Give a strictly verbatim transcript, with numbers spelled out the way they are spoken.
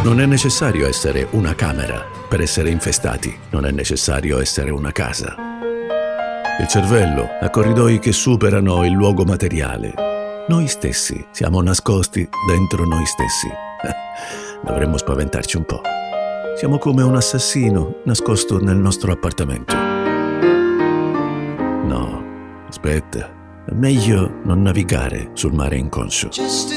Non è necessario essere una camera per essere infestati, non è necessario essere una casa. Il cervello ha corridoi che superano il luogo materiale. Noi stessi siamo nascosti dentro noi stessi. Dovremmo spaventarci un po'. Siamo come un assassino nascosto nel nostro appartamento. No, aspetta, è meglio non navigare sul mare inconscio.